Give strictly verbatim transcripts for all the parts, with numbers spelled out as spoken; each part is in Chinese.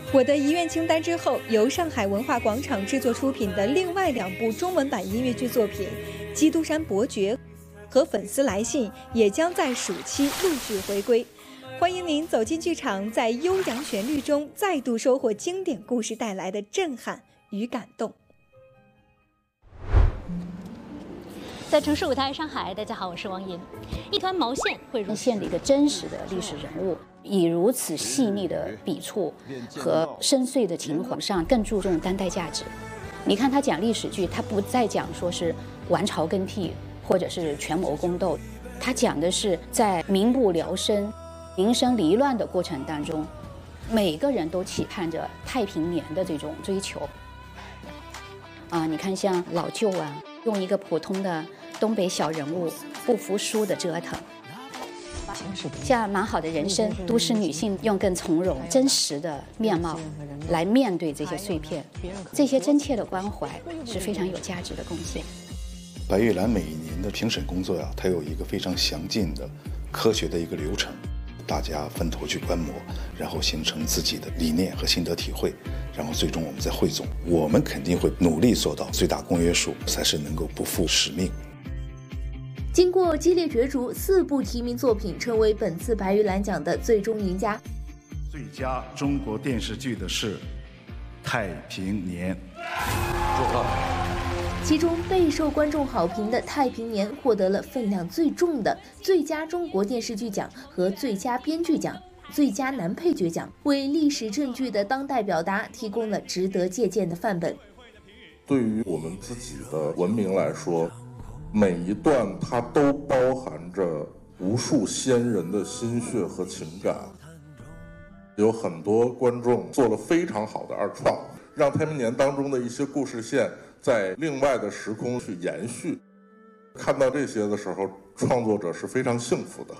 我的遗愿清单之后，由上海文化广场制作出品的另外两部中文版音乐剧作品《基督山伯爵》和《粉丝来信》也将在暑期陆续回归。欢迎您走进剧场，在悠扬旋律中再度收获经典故事带来的震撼与感动。 在城市舞台上海，大家好，我是王莹。一团毛线会如现了一个真实的历史人物，以如此细腻的笔触和深邃的情怀上，更注重当代价值。你看他讲历史剧，他不再讲说是王朝更替或者是权谋宫斗，他讲的是在民不聊生、民生离乱的过程当中，每个人都期盼着太平年的这种追求。啊，你看像老舅啊，用一个普通的东北小人物不服输的折腾，像蛮好的人生，都市女性用更从容真实的面貌来面对这些碎片，这些真切的关怀是非常有价值的贡献。 白玉兰每一年的评审工作呀、啊，它有一个非常详尽的科学的一个流程，大家分头去观摩，然后形成自己的理念和心得体会，然后最终我们再汇总。我们肯定会努力做到最大公约数，才是能够不负使命。 经过激烈角逐，四部提名作品成为本次白玉兰奖的最终赢家。 最佳中国电视剧的是《太平年》，祝贺。 其中备受观众好评的《太平年》获得了分量最重的最佳中国电视剧奖和最佳编剧奖、最佳男配角奖，为历史正剧的当代表达提供了值得借鉴的范本。 对于我们自己的文明来说，每一段它都包含着无数先人的心血和情感。有很多观众做了非常好的二创，让太平年当中的一些故事线在另外的时空去延续。看到这些的时候，创作者是非常幸福的。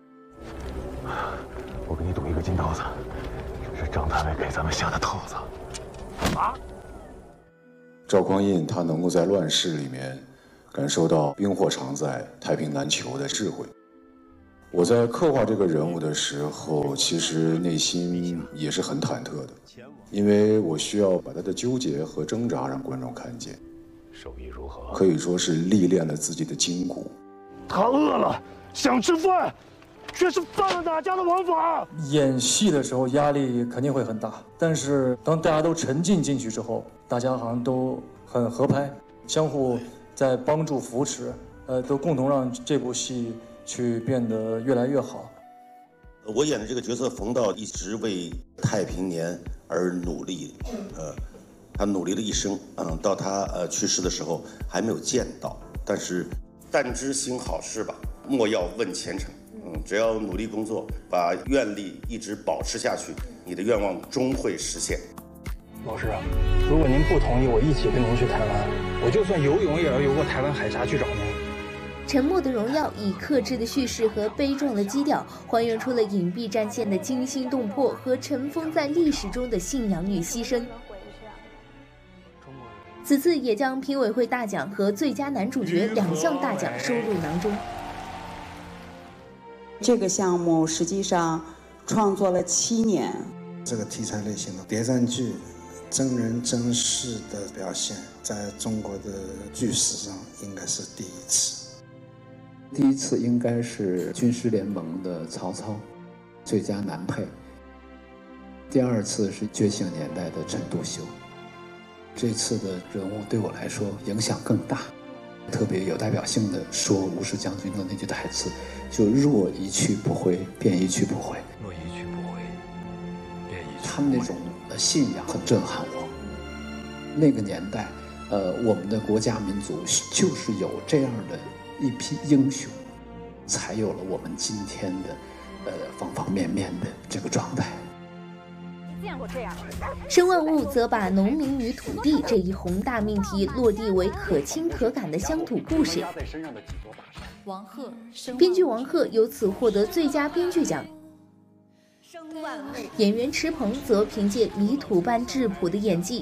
我给你赌一个金豆子，这是张大伟给咱们下的套子。啊！ 赵匡胤他能够在乱世里面感受到冰火常在、太平难求的智慧。我在刻画这个人物的时候，其实内心也是很忐忑的，因为我需要把他的纠结和挣扎让观众看见。 手艺如何？ 可以说是历练了自己的筋骨。 他饿了，想吃饭，却是犯了哪家的王法？ 演戏的时候压力肯定会很大，但是当大家都沉浸进去之后，大家好像都很合拍，相互在帮助扶持，呃，都共同让这部戏去变得越来越好。 我演的这个角色冯道一直为太平年而努力，呃，他努力了一生，嗯，到他呃去世的时候还没有见到。但是，但知行好事吧，莫要问前程。嗯，只要努力工作，把愿力一直保持下去，你的愿望终会实现。 老师，如果您不同意我一起跟您去台湾，我就算游泳也要游过台湾海峡去找您。 沉默的荣耀以克制的叙事和悲壮的基调，还原出了隐蔽战线的惊心动魄和尘封在历史中的信仰与牺牲。此次也将评委会大奖和最佳男主角两项大奖收入囊中。 这个项目实际上创作了七年。 这个题材类型的谍战剧，真人真事的表现，在中国的剧史上应该是第一次。 第一次应该是军师联盟的曹操，最佳男配。第二次是觉醒年代的陈独秀。这次的人物对我来说影响更大，特别有代表性的说吴石将军的那句台词，就若一去不回，便一去不回。 若一去不回，便一去不回。 他们那种信仰很震撼我。那个年代，呃，我们的国家民族就是有这样的一批英雄，才有了我们今天的呃方方面面的这个状态。 申万物则把农民与土地这一宏大命题落地为可亲可感的乡土故事。 王鹤， 编剧王鹤由此获得最佳编剧奖。演员池鹏则凭借泥土般质朴的演技